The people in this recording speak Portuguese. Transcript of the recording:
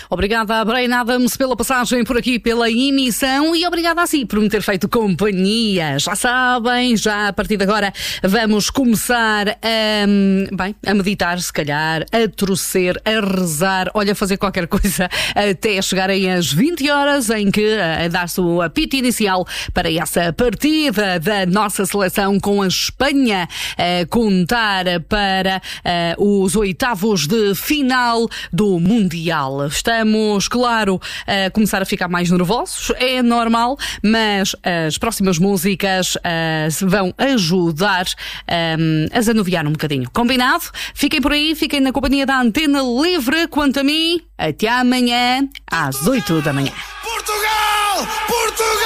Obrigada a Brian Adams pela passagem por aqui, pela emissão, e obrigada a si por me ter feito companhia. Já sabem, já a partir de agora vamos começar a meditar, se calhar, a torcer, a rezar, olha, fazer qualquer coisa até chegarem às 20 horas, em que dá-se o apito inicial para essa partida da nossa seleção com a Espanha, contar para os oitavos de final do Mundial. Estamos, claro, a começar a ficar mais nervosos, é normal, mas as próximas músicas vão ajudar a zanuviar um bocadinho. Combinado? Fiquem por aí, fiquem na companhia da Antena Livre. Quanto a mim, até amanhã às 8 da manhã. Portugal! Portugal!